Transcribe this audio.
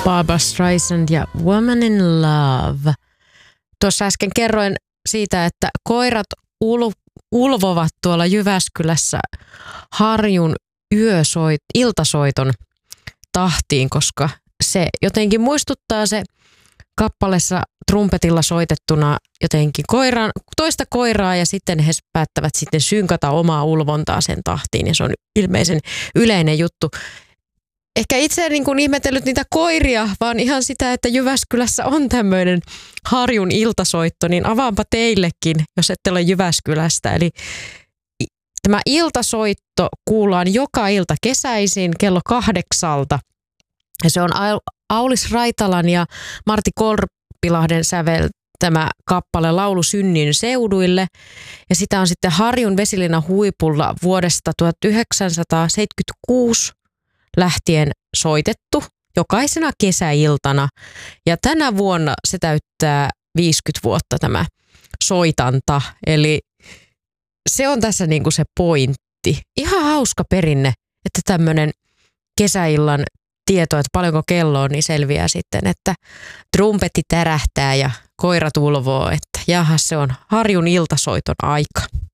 Barbra Streisand ja Woman in Love. Tuossa äsken kerroin siitä, että koirat ulvovat tuolla Jyväskylässä Harjun iltasoiton tahtiin, koska se jotenkin muistuttaa se kappaleessa trumpetilla soitettuna jotenkin toista koiraa ja sitten he päättävät sitten synkata omaa ulvontaa sen tahtiin ja se on ilmeisen yleinen juttu. Ehkä itse en niin kuin ihmetellyt niitä koiria, vaan ihan sitä, että Jyväskylässä on tämmöinen Harjun iltasoitto, niin avaanpa teillekin, jos ette ole Jyväskylästä. Eli tämä iltasoitto kuullaan joka ilta kesäisin kello 8. Ja se on Aulis Raitalan ja Martti Korpilahden säveltämä kappale Laulu synnin seuduille. Ja sitä on sitten Harjun Vesilinnan huipulla vuodesta 1976 lähtien soitettu jokaisena kesäiltana. Ja tänä vuonna se täyttää 50 vuotta tämä soitanta. Eli se on tässä niinku se pointti. Ihan hauska perinne, että tämmöinen kesäillan tieto, että paljonko kello on, niin selviää sitten, että trumpetti tärähtää ja koirat ulvoo, että jaha, se on Harjun iltasoiton aika.